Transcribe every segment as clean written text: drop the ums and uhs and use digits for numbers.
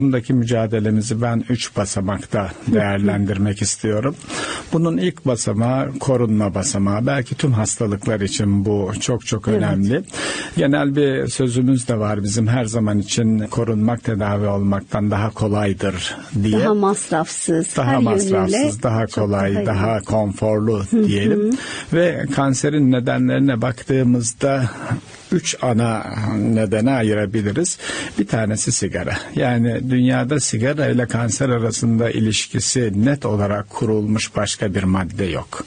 Bundaki mücadelemizi ben 3 basamakta değerlendirmek istiyorum. Bunun ilk basamağı korunma basamağı. Belki tüm hastalıklar için bu çok çok önemli. Evet. Genel bir sözümüz de var bizim, her zaman için korunmak tedavi olmaktan daha kolaydır diye. Daha masrafsız. Daha masrafsız, daha kolay, daha konforlu diyelim. Ve kanserin nedenlerine baktığımızda 3 ana nedene ayırabiliriz. Bir tanesi sigara. Yani dünyada sigara ile kanser arasında ilişkisi net olarak kurulmuş başka bir madde yok.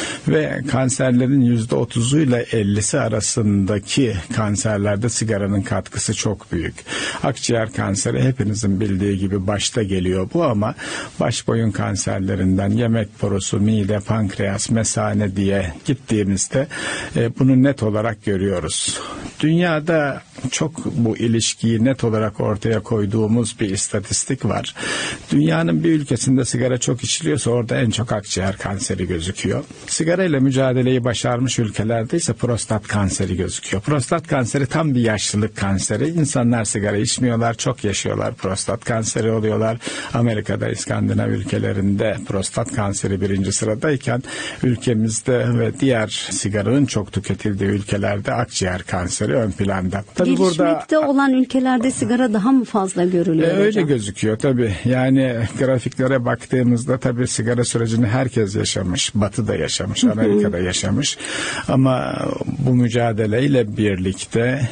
Ve kanserlerin %30'u ile 50'si arasındaki kanserlerde sigaranın katkısı çok büyük. Akciğer kanseri hepinizin bildiği gibi başta geliyor bu, ama baş boyun kanserlerinden yemek borusu, mide, pankreas, mesane diye gittiğimizde bunu net olarak görüyoruz. Dünyada çok bu ilişkiyi net olarak ortaya koyduğumuz bir istatistik var. Dünyanın bir ülkesinde sigara çok içiliyorsa orada en çok akciğer kanseri gözüküyor. Sigara ile mücadeleyi başarmış ülkelerde ise prostat kanseri gözüküyor. Prostat kanseri tam bir yaşlılık kanseri. İnsanlar sigara içmiyorlar, çok yaşıyorlar, prostat kanseri oluyorlar. Amerika'da, İskandinav ülkelerinde prostat kanseri 1. sıradayken ülkemizde ve diğer sigaranın çok tüketildiği ülkelerde akciğer kanseri ön planda. Tabii gelişmekte burada, olan ülkelerde sigara daha mı fazla görülüyor hocam? Öyle gözüküyor tabii. Yani grafiklere baktığımızda tabii sigara sürecini herkes yaşamış. Batı'da yaşamış, Amerika'da yaşamış. Ama bu mücadeleyle birlikte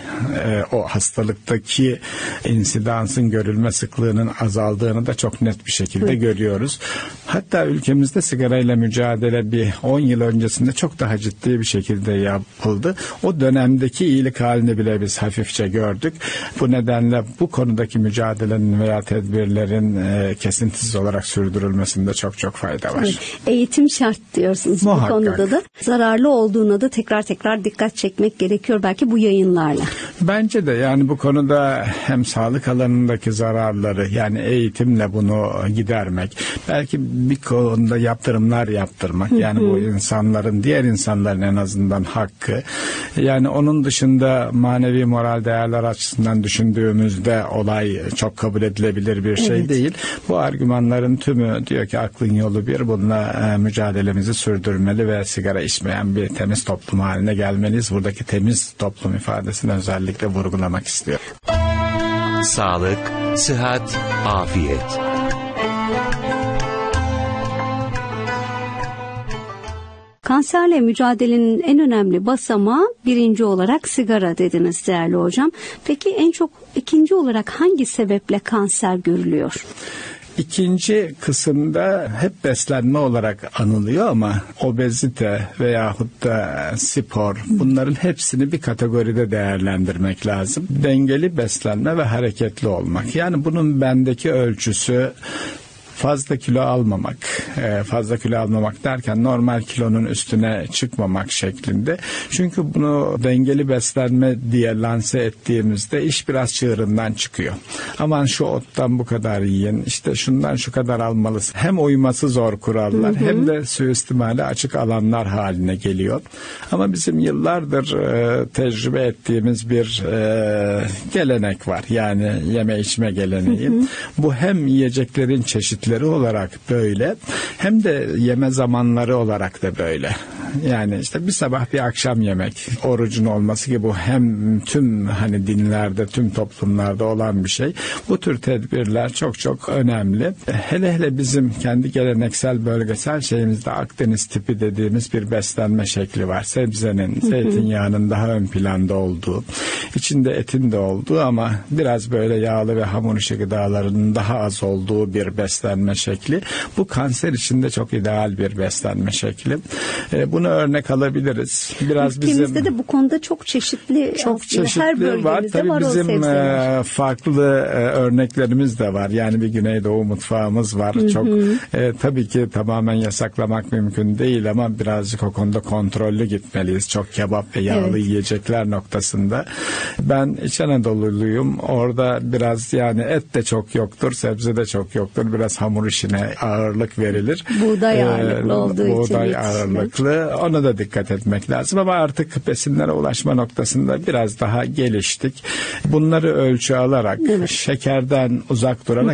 o hastalıktaki insidansın görülme sıklığının azaldığını da çok net bir şekilde görüyoruz. Hatta ülkemizde sigarayla mücadele bir 10 yıl öncesinde çok daha ciddi bir şekilde yapıldı. O dönemdeki iyilik halini bile biz hafifçe gördük. Bu nedenle bu konudaki mücadelenin veya tedbirlerin kesintisiz olarak sürdürülmesinde çok çok fayda var. Evet, eğitim şart diyorsunuz. Muhakkak. Bu konuda da zararlı olduğuna da tekrar dikkat çekmek gerekiyor belki bu yayınlarla. Bence de yani bu konuda hem sağlık alanındaki zararları, yani eğitimle bunu gidermek, belki bir konuda yaptırımlar yaptırmak, yani bu insanların, diğer insanların en azından hakkı. Yani onun dışında manevi moral değerler açısından düşündüğümüzde olay çok kabul edilebilir bir şey değil. Bu argümanların tümü diyor ki aklın yolu bir, bununla mücadelemizi sürdürmeli ve sigara içmeyen bir temiz toplum haline gelmeliyiz. Buradaki temiz toplum ifadesini özellikle vurgulamak istiyorum. Sağlık, sıhhat, afiyet. Kanserle mücadelenin en önemli basamağı 1. olarak sigara dediniz değerli hocam. Peki en çok 2. olarak hangi sebeple kanser görülüyor? 2. kısımda hep beslenme olarak anılıyor ama obezite veyahut da spor, bunların hepsini bir kategoride değerlendirmek lazım. Dengeli beslenme ve hareketli olmak. Yani bunun bendeki ölçüsü fazla kilo almamak, fazla kilo almamak derken normal kilonun üstüne çıkmamak şeklinde. Çünkü bunu dengeli beslenme diye lanse ettiğimizde iş biraz çığırından çıkıyor. Aman şu ottan bu kadar yiyin, işte şundan şu kadar almalısın. Hem uyması zor kurallar hem de suistimale açık alanlar haline geliyor. Ama bizim yıllardır tecrübe ettiğimiz bir gelenek var. Yani yeme içme geleneği. Bu hem yiyeceklerin çeşitleri olarak böyle, hem de yeme zamanları olarak da böyle. Yani işte bir sabah bir akşam yemek, orucun olması gibi, bu hem tüm hani dinlerde, tüm toplumlarda olan bir şey. Bu tür tedbirler çok çok önemli. Hele bizim kendi geleneksel bölgesel şeyimizde Akdeniz tipi dediğimiz bir beslenme şekli var. Sebzenin, zeytinyağının daha ön planda olduğu, içinde etin de olduğu ama biraz böyle yağlı ve hamur işi gıdalarının daha az olduğu bir beslenme şekli. Bu kanser için de çok ideal bir beslenme şekli. Bunu örnek alabiliriz. Biraz ülkemizde de bu konuda çok çeşitli her bölgemizde var. Tabii var bizim o sebzeler. Farklı örneklerimiz de var. Yani bir Güneydoğu mutfağımız var. Çok tabii ki tamamen yasaklamak mümkün değil ama birazcık o konuda kontrollü gitmeliyiz. Çok kebap ve yağlı yiyecekler noktasında. Ben İç Anadolu'luyum. Orada biraz yani et de çok yoktur, sebze de çok yoktur. Biraz hamur işine ağırlık verilir. Buğday ağırlıklı olduğu için. Buğday ağırlıklı Ona da dikkat etmek lazım ama artık besinlere ulaşma noktasında biraz daha geliştik. Bunları ölçü alarak şekerden uzak durarak